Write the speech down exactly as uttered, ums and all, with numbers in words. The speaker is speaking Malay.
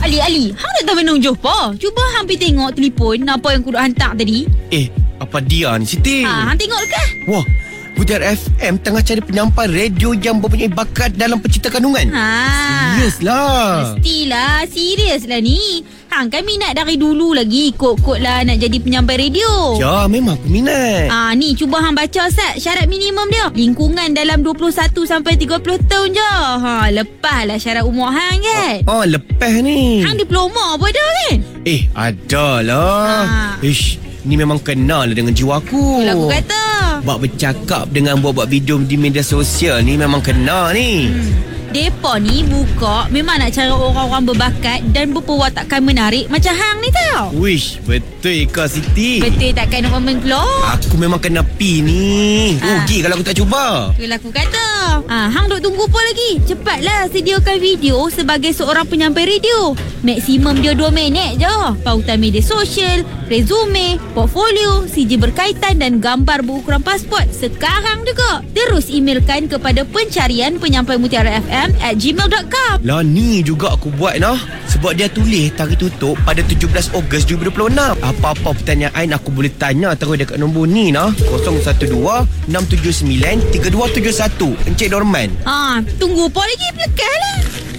Ali, Ali, hang nak tahu menung Johor? Cuba hang pergi tengok telefon apa yang kudu hantar tadi. Eh, apa dia ni Siti? Ha, hang tengok ke? Wah, Bujar F M tengah cari penyampai radio yang mempunyai bakat dalam pencinta kandungan. Ha. Serius lah. Mestilah, serius lah ni. Hang kan minat dari dulu lagi. Kok-kok lah nak jadi penyampai radio. Ya, memang aku minat. Ah, ni cuba hang baca Sat syarat minimum dia. Lingkungan dalam dua puluh satu sampai tiga puluh tahun je. Ha, lepaslah syarat umur hang kan. Oh, lepas ni. Hang diploma apa dah kan? Eh, ada lah. Ah. Ish, ni memang kenal lah dengan jiwa aku. Itulah aku kata. Bak bercakap dengan buat-buat video di media sosial ni memang kenal ni. Hmm. Depa ni buka memang nak cari orang-orang berbakat dan berperwatakan menarik macam hang ni tau. Wish, betul ke Siti? Betul takkan nak komen keluar? Aku memang kena pi ni. Ah. Rugi kalau aku tak cuba. Itulah aku kata. Ah, hang duk tunggu apa lagi? Cepatlah sediakan video sebagai seorang penyampai radio. Maksimum dia dua minit je. Pautan media sosial, resume, portfolio, C J berkaitan dan gambar berukuran pasport sekarang juga. Terus emailkan kepada pencarian penyampai Mutiara F M at gmail dot com. Lah ni juga aku buat nah. Sebab dia tulis tarikh tutup pada tujuh belas Ogos dua ribu dua puluh enam. Apa-apa pertanyaan aku boleh tanya terus dekat nombor ni nah. kosong satu dua enam tujuh sembilan tiga dua tujuh satu. Encik Dorman. Ah, tunggu apa lagi? Pelekah lah.